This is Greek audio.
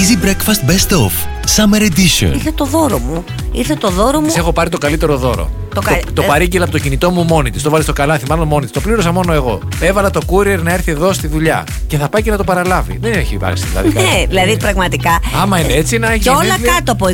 Easy Breakfast Best Of Summer Edition. Ήρθε το δώρο μου. Της έχω πάρει το καλύτερο δώρο. Το παρήγγειλα από το κινητό μου μόνη της. Το βάλει στο καλάθι, μάλλον μόνη της. Το πλήρωσα μόνο εγώ. Έβαλα το courier να έρθει εδώ στη δουλειά. Και θα πάει και να το παραλάβει. Δεν έχει υπάρξει δηλαδή. Ναι, δηλαδή πραγματικά. Άμα είναι έτσι, να έχει. Και όλα κάτω από